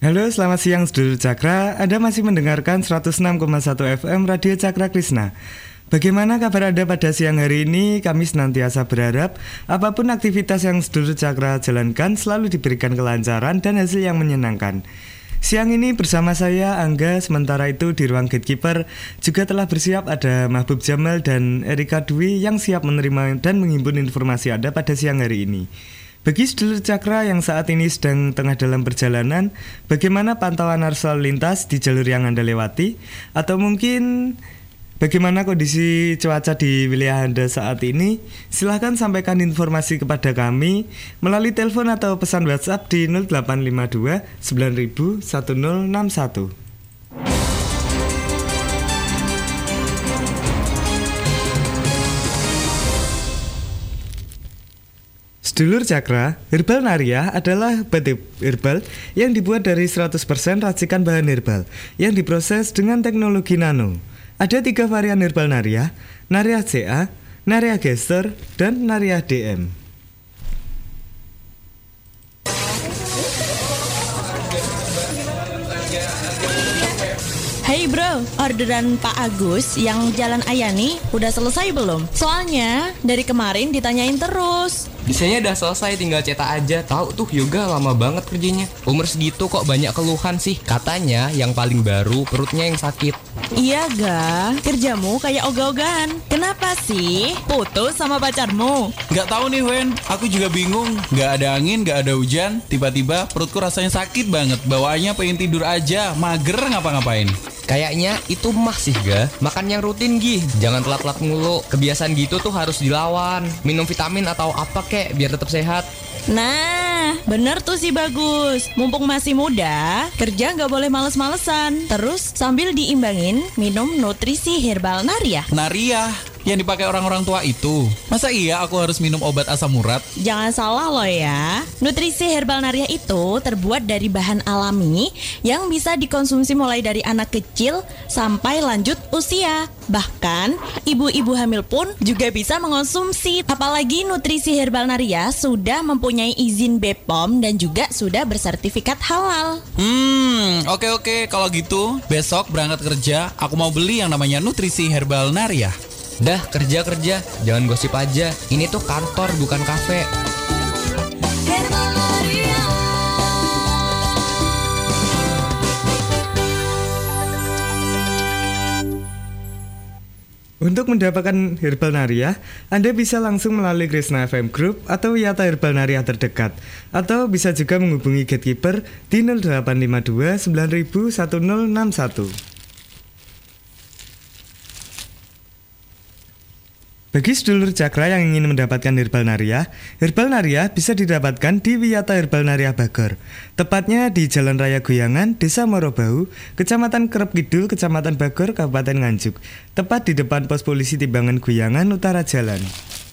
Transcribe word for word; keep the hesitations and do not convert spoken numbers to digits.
Halo, selamat siang sedulur Cakra. Anda masih mendengarkan seratus enam koma satu F M Radio Cakra Krishna. Bagaimana kabar Anda pada siang hari ini? Kami senantiasa berharap apapun aktivitas yang sedulur Cakra jalankan selalu diberikan kelancaran dan hasil yang menyenangkan. Siang ini bersama saya Angga, sementara itu di ruang gatekeeper juga telah bersiap ada Mahbub Jamal dan Erika Dwi yang siap menerima dan menghimpun informasi Anda pada siang hari ini. Bagi sedulur Cakra yang saat ini sedang tengah dalam perjalanan, bagaimana pantauan arus lalu lintas di jalur yang Anda lewati? Atau mungkin bagaimana kondisi cuaca di wilayah Anda saat ini? Silahkan sampaikan informasi kepada kami melalui telepon atau pesan WhatsApp di nol delapan lima dua sembilan nol nol satu nol enam satu. Sedulur Cakra, herbal Naria adalah obat herbal yang dibuat dari seratus persen racikan bahan herbal yang diproses dengan teknologi nano. Ada tiga varian herbal Naria, Naria C A, Naria Gester, dan Naria D M. Hey bro, orderan Pak Agus yang Jalan Ayani udah selesai belum? Soalnya dari kemarin ditanyain terus. Desainnya udah selesai, tinggal cetak aja. Tahu tuh Yoga lama banget kerjanya. Umur segitu kok banyak keluhan sih. Katanya yang paling baru perutnya yang sakit. Iya ga, kerjamu kayak ogah-ogahan. Kenapa sih? Putus sama pacarmu? Gak tahu nih Wen, aku juga bingung. Gak ada angin, gak ada hujan. Tiba-tiba perutku rasanya sakit banget. Bawaannya pengen tidur aja, mager ngapa-ngapain. Kayaknya itu mah sih ga. Makan yang rutin Gi, jangan telat-telat mulu. Kebiasaan gitu tuh harus dilawan. Minum vitamin atau apa kek biar tetap sehat. Nah, bener tuh sih Bagus. Mumpung masih muda, kerja gak boleh males-malesan. Terus sambil diimbangin minum nutrisi herbal Naria. Naria yang dipakai orang-orang tua itu. Masa iya aku harus minum obat asam urat? Jangan salah loh ya. Nutrisi herbal Naria itu terbuat dari bahan alami yang bisa dikonsumsi mulai dari anak kecil sampai lanjut usia. Bahkan ibu-ibu hamil pun juga bisa mengonsumsi. Apalagi nutrisi herbal Naria sudah mempunyai izin B P O M dan juga sudah bersertifikat halal. Hmm, oke oke. Kalau gitu besok berangkat kerja aku mau beli yang namanya nutrisi herbal Naria. Dah kerja-kerja, jangan gosip aja. Ini tuh kantor bukan kafe. Untuk mendapatkan herbal Naria, Anda bisa langsung melalui Krishna F M Group atau Wiyata Herbal Naria terdekat. Atau bisa juga menghubungi gatekeeper di nol delapan lima dua sembilan nol nol satu nol enam satu. Bagi sedulur Cakra yang ingin mendapatkan herbal Naria, herbal Naria bisa didapatkan di Wiyata Herbal Naria Bagor. Tepatnya di Jalan Raya Guyangan, Desa Morobau, Kecamatan Kerep Kidul, Kecamatan Bagor, Kabupaten Nganjuk. Tepat di depan pos polisi Timbangan Guyangan Utara Jalan.